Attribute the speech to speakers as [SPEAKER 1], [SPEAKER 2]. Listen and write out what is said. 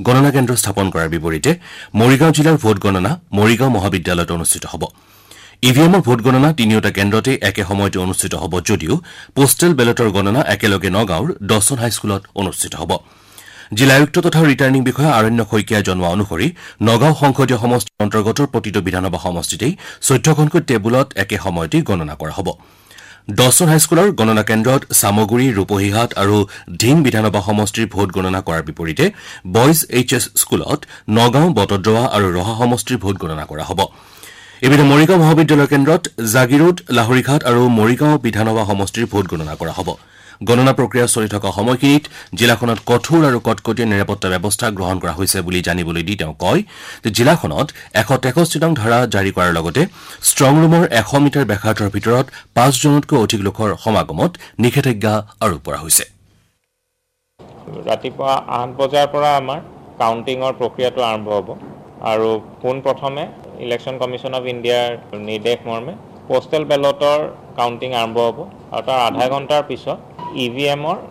[SPEAKER 1] গণনা কেন্দ্ৰ স্থাপন কৰাৰ বিপৰীতে মৰিগাঁও জিলাৰ ভোট গণনা মৰিগাঁও মহাবিদ্যালয়ত অনুষ্ঠিত হ'ব। ইভিএমৰ ভোট গণনা তিনিওটা কেন্দ্ৰতে একে সময়তে অনুষ্ঠিত হ'ব যদিও পোষ্টেল বেলটৰ গণনা একেলগে নগাঁৱৰ দৰ্শন হাইস্কুলত অনুষ্ঠিত হ'ব। জিলা আয়ুক্ত তথা ৰিটাৰ্ণিং বিষয়া আৰণ্য শইকীয়াই জনোৱা অনুসৰি নগাঁও সংসদীয় সমষ্টিৰ অন্তৰ্গত প্ৰতিটো বিধানসভা সমষ্টিতেই 14খনকৈ টেবুলত একে সময়তে গণনা কৰা হ'ব। দৰ্শন হাইস্কুলৰ গণনা কেন্দ্ৰত চামগুৰি ৰূপহীহাট আৰু ঢিং বিধানসভা সমষ্টিৰ ভোট গণনা কৰাৰ বিপৰীতে বইজ এইচএছ স্কুলত নগাঁও বটদ্ৰৱা আৰু ৰহা সমষ্টিৰ ভোট গণনা কৰা হ'ব। ইপিনে মৰিগাঁও মহাবিদ্যালয় কেন্দ্ৰত জাগিৰোড লাহৰীঘাট আৰু মৰিগাঁও বিধানসভা সমষ্টিৰ ভোট গণনা কৰা হ'ব। গণনা প্ৰক্ৰিয়া চলি থকা সময়খিনিত জিলাখনত কঠোৰ আৰু কটকটীয়া নিৰাপত্তা ব্যৱস্থা গ্ৰহণ কৰা হৈছে বুলি জানিবলৈ দি তেওঁ কয় যে জিলাখনত 163 নং ধাৰা জাৰি কৰাৰ লগতে ষ্ট্ৰং ৰুমৰ 100 মিটাৰ ব্যাসাৰ্ধৰ ভিতৰত 5 জনতকৈ অধিক লোকৰ সমাগমত নিষেধাজ্ঞা আৰোপ কৰা হৈছে।
[SPEAKER 2] ৰাতিপুৱা 8 বজাৰ পৰা আমাৰ কাউণ্টিঙৰ প্ৰক্ৰিয়াটো আৰম্ভ হ'ব আৰু পোনপ্ৰথমে ইলেকশ্যন কমিশ্যন অফ ইণ্ডিয়াৰ নিৰ্দেশ মৰ্মে পোষ্টেল বেলটৰ কাউণ্টিং আৰম্ভ হ'ব আৰু তাৰ আধা ঘণ্টাৰ পিছত ইভিএমৰ